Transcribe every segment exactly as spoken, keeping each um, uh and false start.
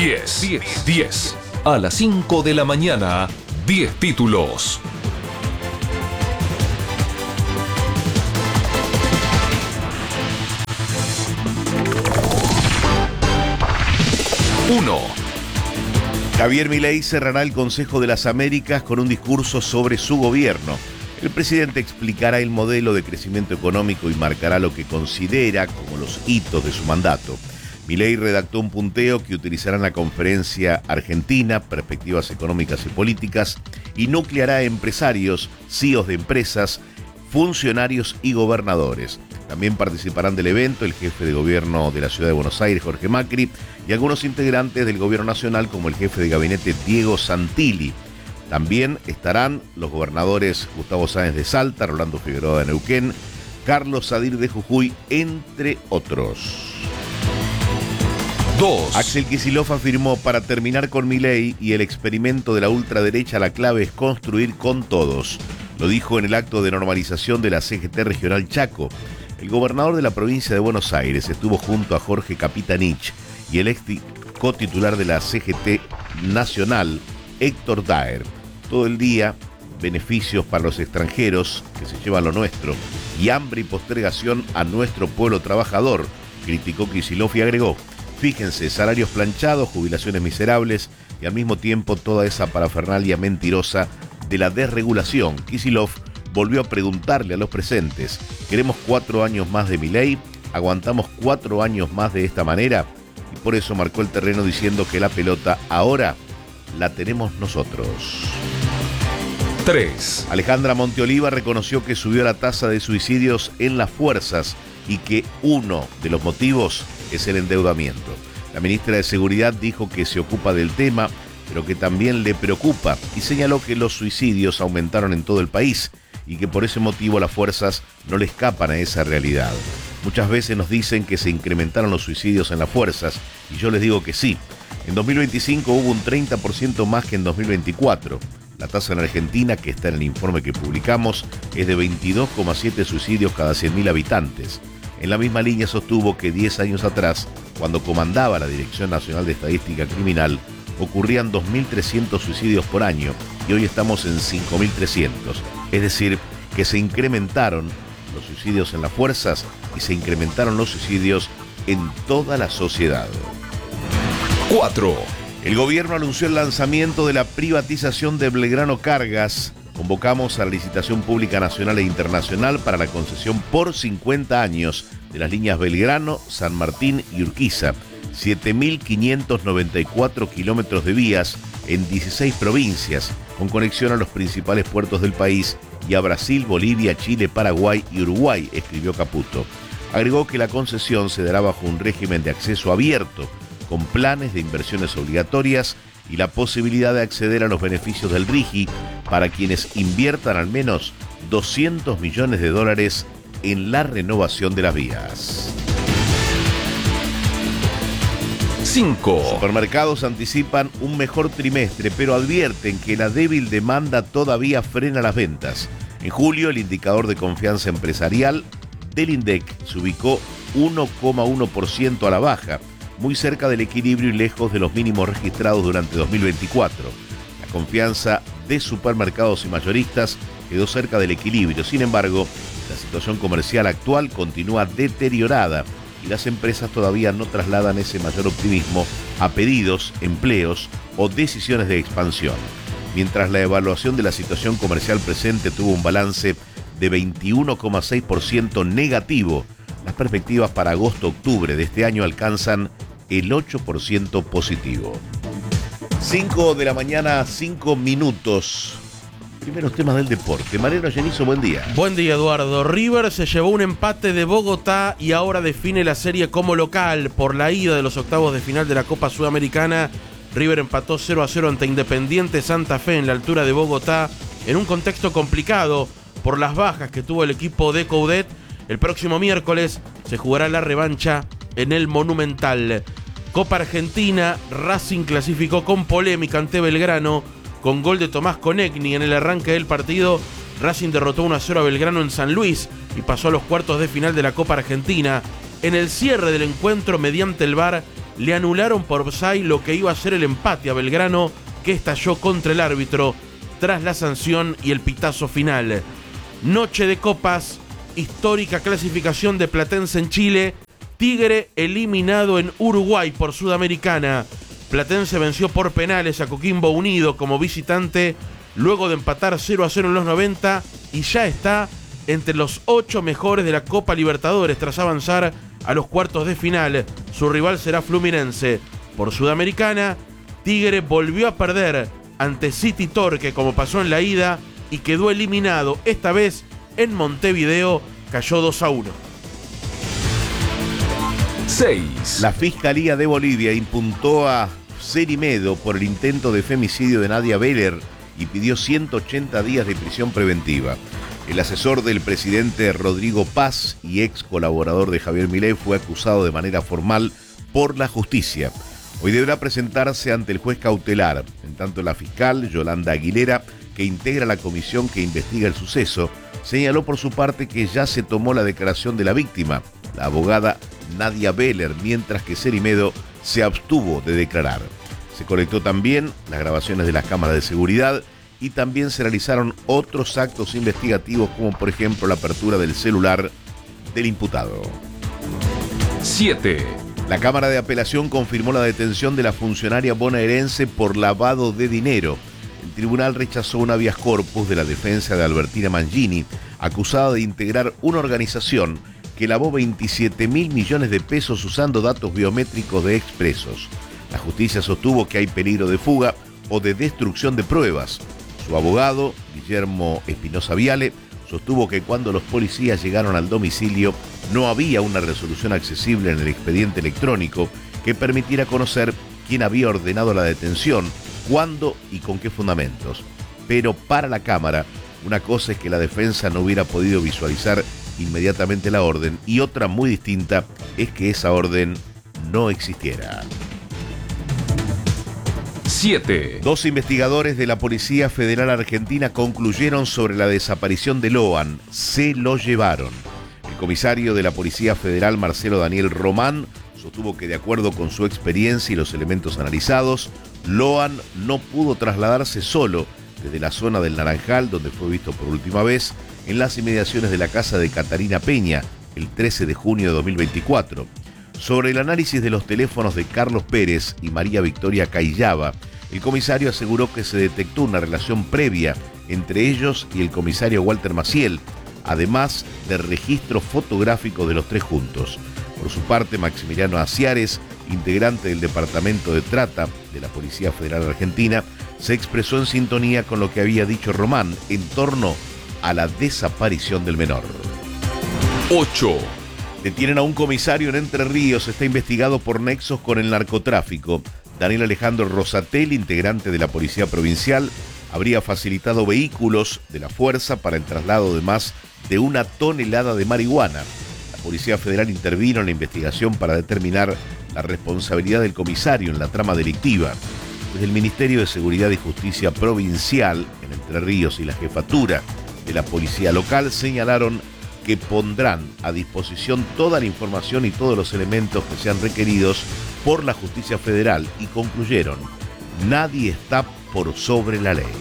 diez, diez. A las cinco de la mañana, diez títulos. uno. Javier Milei cerrará el Consejo de las Américas con un discurso sobre su gobierno. El presidente explicará el modelo de crecimiento económico y marcará lo que considera como los hitos de su mandato. Milei redactó un punteo que utilizará en la conferencia argentina, Perspectivas Económicas y Políticas, y nucleará a empresarios, C E Os de empresas, funcionarios y gobernadores. También participarán del evento el jefe de gobierno de la ciudad de Buenos Aires, Jorge Macri, y algunos integrantes del gobierno nacional como el jefe de gabinete Diego Santilli. También estarán los gobernadores Gustavo Sáenz de Salta, Rolando Figueroa de Neuquén, Carlos Sadir de Jujuy, entre otros. dos. Axel Kicillof afirmó: para terminar con Milei y el experimento de la ultraderecha, la clave es construir con todos. Lo dijo en el acto de normalización de la C G T Regional Chaco. El gobernador de la provincia de Buenos Aires estuvo junto a Jorge Capitanich y el ex cotitular de la C G T Nacional, Héctor Daer. Todo el día, beneficios para los extranjeros que se llevan lo nuestro y hambre y postergación a nuestro pueblo trabajador, criticó Kicillof y agregó: fíjense, salarios planchados, jubilaciones miserables y al mismo tiempo toda esa parafernalia mentirosa de la desregulación. Kicillof volvió a preguntarle a los presentes: ¿queremos cuatro años más de Milei? ¿Aguantamos cuatro años más de esta manera? Y por eso marcó el terreno diciendo que la pelota ahora la tenemos nosotros. tres. Alejandra Monteoliva reconoció que subió la tasa de suicidios en las fuerzas y que uno de los motivos es el endeudamiento. La ministra de Seguridad dijo que se ocupa del tema, pero que también le preocupa, y señaló que los suicidios aumentaron en todo el país y que por ese motivo las fuerzas no le escapan a esa realidad. Muchas veces nos dicen que se incrementaron los suicidios en las fuerzas, y yo les digo que sí. En dos mil veinticinco hubo un treinta por ciento más que en dos mil veinticuatro. La tasa en Argentina, que está en el informe que publicamos, es de veintidós coma siete suicidios cada cien mil habitantes. En la misma línea sostuvo que diez años atrás, cuando comandaba la Dirección Nacional de Estadística Criminal, ocurrían dos mil trescientos suicidios por año y hoy estamos en cinco mil trescientos. Es decir, que se incrementaron los suicidios en las fuerzas y se incrementaron los suicidios en toda la sociedad. cuatro. El gobierno anunció el lanzamiento de la privatización de Belgrano Cargas. Convocamos a la licitación pública nacional e internacional para la concesión por cincuenta años de las líneas Belgrano, San Martín y Urquiza. siete mil quinientos noventa y cuatro kilómetros de vías en dieciséis provincias, con conexión a los principales puertos del país y a Brasil, Bolivia, Chile, Paraguay y Uruguay, escribió Caputo. Agregó que la concesión se dará bajo un régimen de acceso abierto, con planes de inversiones obligatorias y la posibilidad de acceder a los beneficios del RIGI para quienes inviertan al menos doscientos millones de dólares en la renovación de las vías. cinco. Supermercados anticipan un mejor trimestre, pero advierten que la débil demanda todavía frena las ventas. En julio, el indicador de confianza empresarial del INDEC se ubicó uno coma uno por ciento a la baja, muy cerca del equilibrio y lejos de los mínimos registrados durante dos mil veinticuatro. La confianza de supermercados y mayoristas quedó cerca del equilibrio. Sin embargo, la situación comercial actual continúa deteriorada y las empresas todavía no trasladan ese mayor optimismo a pedidos, empleos o decisiones de expansión. Mientras la evaluación de la situación comercial presente tuvo un balance de veintiuno coma seis por ciento negativo, las perspectivas para agosto-octubre de este año alcanzan el ocho por ciento positivo. cinco de la mañana, cinco minutos. Primeros temas del deporte. Mariano Genizo, buen día. Buen día, Eduardo. River se llevó un empate de Bogotá y ahora define la serie como local por la ida de los octavos de final de la Copa Sudamericana. River empató cero a cero ante Independiente Santa Fe en la altura de Bogotá, en un contexto complicado por las bajas que tuvo el equipo de Coudet. El próximo miércoles se jugará la revancha en el Monumental. Copa Argentina, Racing clasificó con polémica ante Belgrano, con gol de Tomás Conegni en el arranque del partido. Racing derrotó uno a cero a Belgrano en San Luis y pasó a los cuartos de final de la Copa Argentina. En el cierre del encuentro, mediante el V A R, le anularon por offside lo que iba a ser el empate a Belgrano, que estalló contra el árbitro tras la sanción y el pitazo final. Noche de copas, histórica clasificación de Platense en Chile, Tigre eliminado en Uruguay por Sudamericana. Platense venció por penales a Coquimbo Unido como visitante, luego de empatar cero a cero en los noventa, y ya está entre los ocho mejores de la Copa Libertadores tras avanzar a los cuartos de final. Su rival será Fluminense. Por Sudamericana, Tigre volvió a perder ante City Torque como pasó en la ida y quedó eliminado. Esta vez en Montevideo cayó dos a uno. seis. La Fiscalía de Bolivia impuntó a Cerimedo por el intento de femicidio de Nadia Beller y pidió ciento ochenta días de prisión preventiva. El asesor del presidente Rodrigo Paz y ex colaborador de Javier Milei fue acusado de manera formal por la justicia. Hoy deberá presentarse ante el juez cautelar. En tanto, la fiscal Yolanda Aguilera, que integra la comisión que investiga el suceso, señaló por su parte que ya se tomó la declaración de la víctima, la abogada Nadia Beller, mientras que Cerimedo se abstuvo de declarar. Se colectó también las grabaciones de las cámaras de seguridad y también se realizaron otros actos investigativos, como por ejemplo la apertura del celular del imputado. siete. La Cámara de Apelación confirmó la detención de la funcionaria bonaerense por lavado de dinero. El tribunal rechazó un habeas corpus de la defensa de Albertina Mangini, acusada de integrar una organización que lavó veintisiete mil millones de pesos usando datos biométricos de expresos. La justicia sostuvo que hay peligro de fuga o de destrucción de pruebas. Su abogado, Guillermo Espinosa Viale, sostuvo que cuando los policías llegaron al domicilio no había una resolución accesible en el expediente electrónico que permitiera conocer quién había ordenado la detención, cuándo y con qué fundamentos. Pero para la Cámara, una cosa es que la defensa no hubiera podido visualizar inmediatamente la orden y otra muy distinta es que esa orden no existiera. siete. Dos investigadores de la Policía Federal Argentina concluyeron sobre la desaparición de Loan. Se lo llevaron. El comisario de la Policía Federal, Marcelo Daniel Román, sostuvo que de acuerdo con su experiencia y los elementos analizados, Loan no pudo trasladarse solo desde la zona del Naranjal, donde fue visto por última vez, en las inmediaciones de la casa de Catarina Peña, el trece de junio de dos mil veinticuatro. Sobre el análisis de los teléfonos de Carlos Pérez y María Victoria Cayllaba, el comisario aseguró que se detectó una relación previa entre ellos y el comisario Walter Maciel, además de registro fotográfico de los tres juntos. Por su parte, Maximiliano Aciares, integrante del Departamento de Trata de la Policía Federal Argentina, se expresó en sintonía con lo que había dicho Román en torno a la desaparición del menor. ocho. Detienen a un comisario en Entre Ríos, está investigado por nexos con el narcotráfico. Daniel Alejandro Rosatel, integrante de la Policía Provincial, habría facilitado vehículos de la fuerza para el traslado de más de una tonelada de marihuana. La Policía Federal intervino en la investigación para determinar la responsabilidad del comisario en la trama delictiva. Desde el Ministerio de Seguridad y Justicia Provincial, en Entre Ríos, y la Jefatura de la Policía Local señalaron que pondrán a disposición toda la información y todos los elementos que sean requeridos por la justicia federal y concluyeron: nadie está por sobre la ley.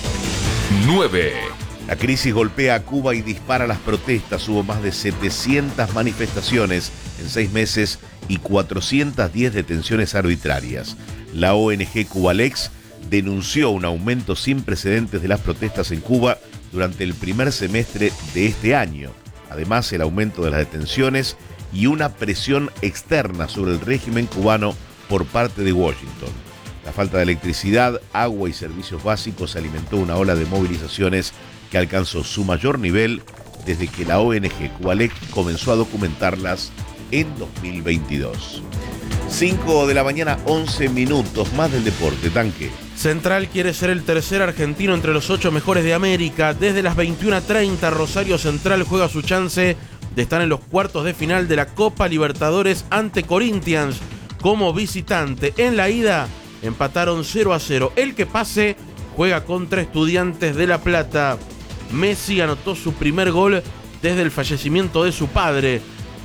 nueve. La crisis golpea a Cuba y dispara las protestas. Hubo más de setecientas manifestaciones en seis meses y cuatrocientas diez detenciones arbitrarias. La O N G Cubalex denunció un aumento sin precedentes de las protestas en Cuba durante el primer semestre de este año. Además, el aumento de las detenciones y una presión externa sobre el régimen cubano por parte de Washington. La falta de electricidad, agua y servicios básicos alimentó una ola de movilizaciones que alcanzó su mayor nivel desde que la O N G Cubalex comenzó a documentarlas en dos mil veintidós. cinco de la mañana, once minutos, más del deporte, Tanque. Central quiere ser el tercer argentino entre los ocho mejores de América. Desde las veintiuna treinta, Rosario Central juega su chance de estar en los cuartos de final de la Copa Libertadores ante Corinthians como visitante. En la ida empataron cero a cero. El que pase juega contra Estudiantes de La Plata. Messi anotó su primer gol desde el fallecimiento de su padre.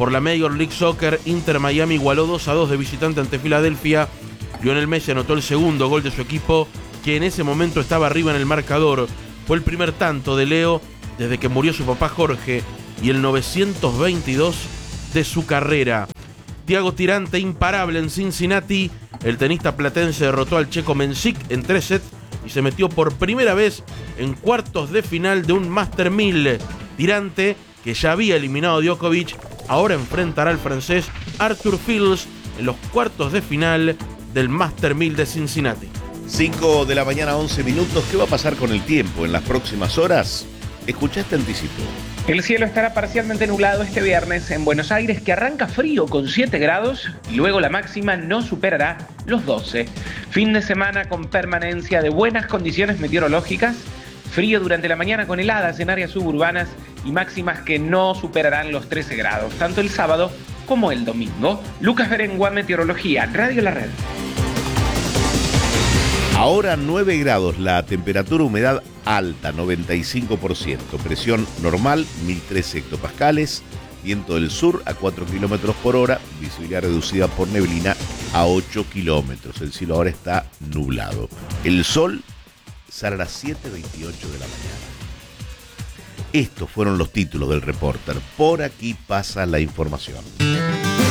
Por la Major League Soccer, Inter Miami igualó dos a dos de visitante ante Filadelfia. Lionel Messi anotó el segundo gol de su equipo, que en ese momento estaba arriba en el marcador. Fue el primer tanto de Leo desde que murió su papá Jorge y el novecientos veintidós de su carrera. Thiago Tirante imparable en Cincinnati. El tenista platense derrotó al checo Mensik en tres sets y se metió por primera vez en cuartos de final de un Master mil. Tirante, que ya había eliminado a Djokovic, ahora enfrentará al francés Arthur Fils en los cuartos de final del Master mil de Cincinnati. cinco de la mañana, once minutos. ¿Qué va a pasar con el tiempo en las próximas horas? Escuchá este anticipo. El cielo estará parcialmente nublado este viernes en Buenos Aires, que arranca frío con siete grados y luego la máxima no superará los doce. Fin de semana con permanencia de buenas condiciones meteorológicas, frío durante la mañana con heladas en áreas suburbanas y máximas que no superarán los trece grados, tanto el sábado como el domingo. Lucas Berengua, Meteorología, Radio La Red. Ahora nueve grados, la temperatura, humedad alta, noventa y cinco por ciento, presión normal, mil trece hectopascales, viento del sur a cuatro kilómetros por hora, visibilidad reducida por neblina a ocho kilómetros. El cielo ahora está nublado. El sol sale a las siete veintiocho de la mañana. Estos fueron los títulos del Reporter. Por aquí pasa la información.